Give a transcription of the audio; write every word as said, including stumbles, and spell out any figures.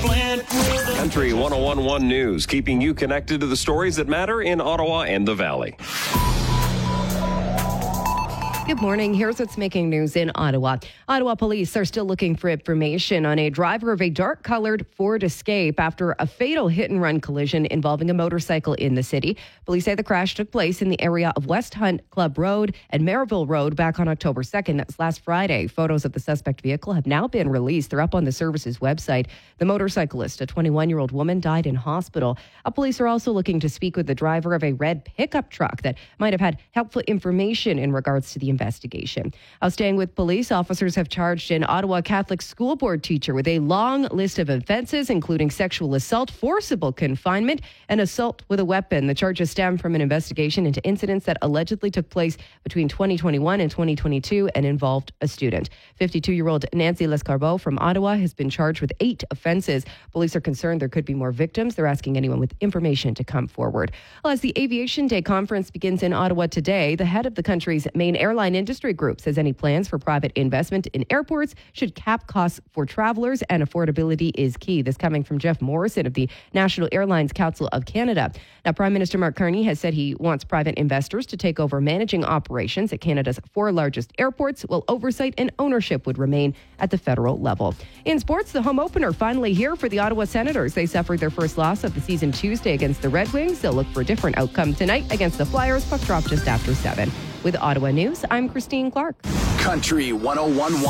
Country one oh one point one News, keeping you connected to the stories that matter in Ottawa and the Valley. Good morning. Here's what's making news in Ottawa. Ottawa police are still looking for information on a driver of a dark-colored Ford Escape after a fatal hit-and-run collision involving a motorcycle in the city. Police say the crash took place in the area of West Hunt Club Road and Maryville Road back on October second. That's last Friday. Photos of the suspect vehicle have now been released. They're up on the service's website. The motorcyclist, a twenty-one-year-old woman, died in hospital. Uh, police are also looking to speak with the driver of a red pickup truck that might have had helpful information in regards to the investigation. Uh, staying with police, officers have charged an Ottawa Catholic school board teacher with a long list of offenses, including sexual assault, forcible confinement, and assault with a weapon. The charges stem from an investigation into incidents that allegedly took place between twenty twenty-one and twenty twenty-two and involved a student. fifty-two-year-old Nancy Lescarbot from Ottawa has been charged with eight offenses. Police are concerned there could be more victims. They're asking anyone with information to come forward. Well, as the Aviation Day conference begins in Ottawa today, the head of the country's main airline industry group says any plans for private investment in airports should cap costs for travelers, and affordability is key. This coming from Jeff Morrison of the National Airlines Council of Canada. Now, Prime Minister Mark Carney has said he wants private investors to take over managing operations at Canada's four largest airports, while oversight and ownership would remain at the federal level. In sports, the home opener finally here for the Ottawa Senators. They suffered their first loss of the season Tuesday against the Red Wings. They'll look for a different outcome tonight against the Flyers. Puck drop just after seven. With Ottawa News, I'm Christine Clark. Country one oh one point one.